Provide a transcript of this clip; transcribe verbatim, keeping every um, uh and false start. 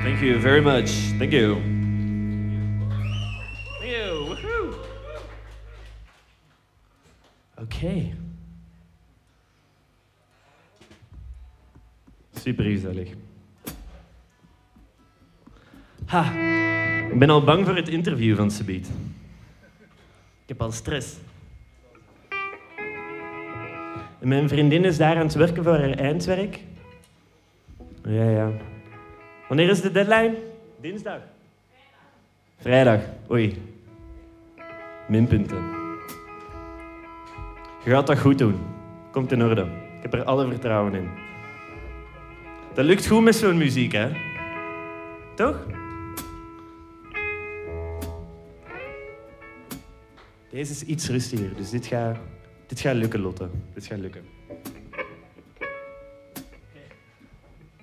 Thank you very much. Thank you. Thank you. Woohoo. Oké. Okay. Super gezellig. Ha, ik ben al bang voor het interview van Subiet. Ik heb al stress. En mijn vriendin is daar aan het werken voor haar eindwerk. Ja, ja. Wanneer is de deadline? Dinsdag. Vrijdag. Oei. Minpunten. Je gaat dat goed doen. Komt in orde. Ik heb er alle vertrouwen in. Dat lukt goed met zo'n muziek, hè? Toch? Deze is iets rustiger, dus dit gaat, dit gaat lukken, Lotte. Dit gaat lukken.